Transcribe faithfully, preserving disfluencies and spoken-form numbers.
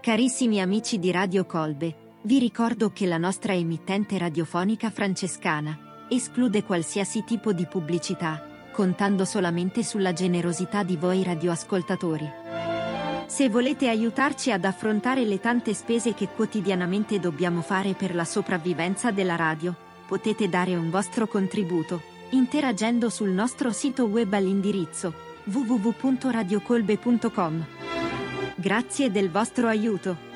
Carissimi amici di Radio Colbe, vi ricordo che la nostra emittente radiofonica francescana esclude qualsiasi tipo di pubblicità, contando solamente sulla generosità di voi radioascoltatori. Se volete aiutarci ad affrontare le tante spese che quotidianamente dobbiamo fare per la sopravvivenza della radio, potete dare un vostro contributo, interagendo sul nostro sito web all'indirizzo w w w punto radiocolbe punto com. Grazie del vostro aiuto.